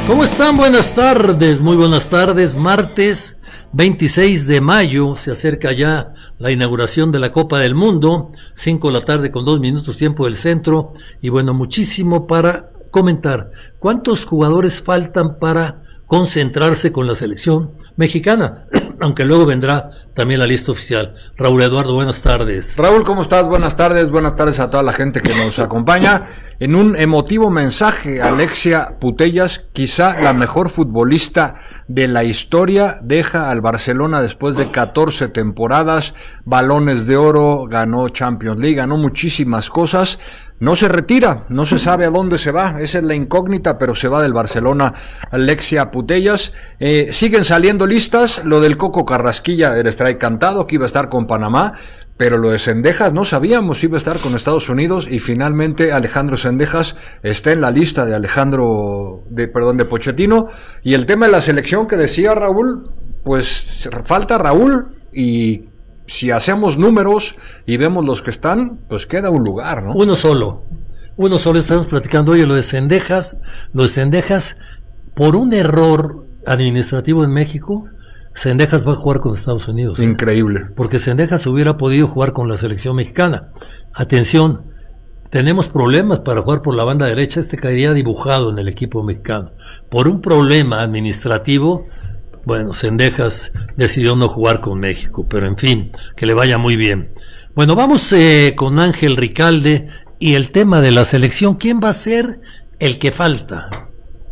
¿Cómo están? Buenas tardes, muy buenas tardes. Martes 26 de mayo, se acerca ya la inauguración de la Copa del Mundo, 5 de la tarde con 2 minutos tiempo del centro, y bueno, muchísimo para comentar. ¿Cuántos jugadores faltan para concentrarse con la selección mexicana? Aunque luego vendrá también la lista oficial. Raúl Eduardo, buenas tardes. Raúl, ¿cómo estás? Buenas tardes a toda la gente que nos acompaña. En un emotivo mensaje, Alexia Putellas, quizá la mejor futbolista de la historia, deja al Barcelona después de 14 temporadas, balones de oro, ganó Champions League, ganó muchísimas cosas. No se retira, no se sabe a dónde se va, esa es la incógnita, pero se va del Barcelona Alexia Putellas. Siguen saliendo listas, lo del Coco Carrasquilla era strike cantado, que iba a estar con Panamá, pero lo de Cendejas no sabíamos si iba a estar con Estados Unidos, y finalmente Alejandro Cendejas está en la lista de de Pochettino. Y el tema de la selección que decía Raúl, pues falta Raúl, y si hacemos números y vemos los que están, pues queda un lugar, ¿no? Uno solo estamos platicando hoy, lo de Cendejas, por un error administrativo en México, Cendejas va a jugar con Estados Unidos. Increíble. Porque Cendejas hubiera podido jugar con la selección mexicana. Atención, tenemos problemas para jugar por la banda derecha, caería dibujado en el equipo mexicano. Por un problema administrativo, bueno, Cendejas decidió no jugar con México, pero en fin, que le vaya muy bien. Bueno, vamos con Ángel Ricalde y el tema de la selección. ¿Quién va a ser el que falta?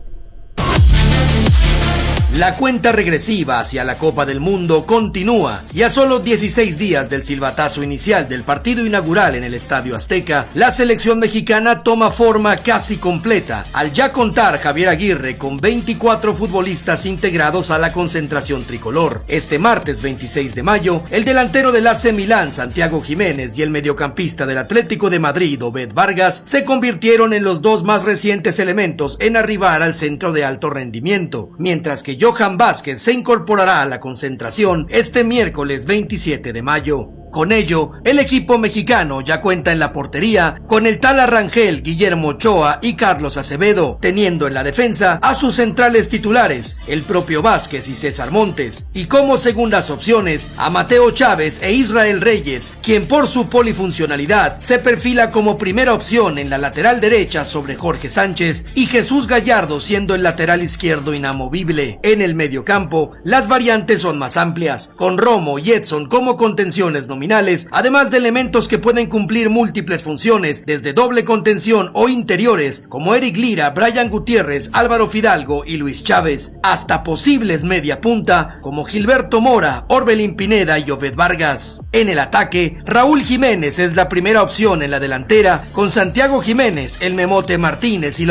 La cuenta regresiva hacia la Copa del Mundo continúa, y a solo 16 días del silbatazo inicial del partido inaugural en el Estadio Azteca, la selección mexicana toma forma casi completa, al ya contar Javier Aguirre con 24 futbolistas integrados a la concentración tricolor. Este martes 26 de mayo, el delantero del AC Milán, Santiago Jiménez, y el mediocampista del Atlético de Madrid, Obed Vargas, se convirtieron en los dos más recientes elementos en arribar al centro de alto rendimiento, mientras que Johan Vázquez se incorporará a la concentración este miércoles 27 de mayo. Con ello, el equipo mexicano ya cuenta en la portería con el Tala Rangel, Guillermo Ochoa y Carlos Acevedo, teniendo en la defensa a sus centrales titulares, el propio Vázquez y César Montes, y como segundas opciones a Mateo Chávez e Israel Reyes, quien por su polifuncionalidad se perfila como primera opción en la lateral derecha sobre Jorge Sánchez, y Jesús Gallardo siendo el lateral izquierdo inamovible. En el mediocampo, las variantes son más amplias, con Romo y Edson como contenciones nominales, además de elementos que pueden cumplir múltiples funciones, desde doble contención o interiores, como Eric Lira, Brian Gutiérrez, Álvaro Fidalgo y Luis Chávez, hasta posibles media punta, como Gilberto Mora, Orbelín Pineda y Obed Vargas. En el ataque, Raúl Jiménez es la primera opción en la delantera, con Santiago Jiménez, el Memote Martínez y